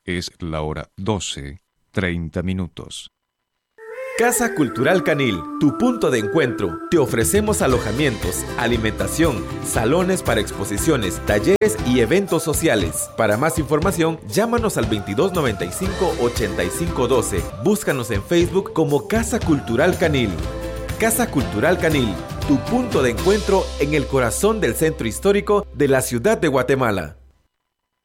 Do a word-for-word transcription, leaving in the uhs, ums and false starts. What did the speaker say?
Es la hora doce, treinta minutos. Casa Cultural Canil, tu punto de encuentro. Te ofrecemos alojamientos, alimentación, salones para exposiciones, talleres y eventos sociales. Para más información, llámanos al veintidós noventa y cinco, ochenta y cinco doce. Búscanos en Facebook como Casa Cultural Canil. Casa Cultural Canil, tu punto de encuentro en el corazón del centro histórico de la ciudad de Guatemala.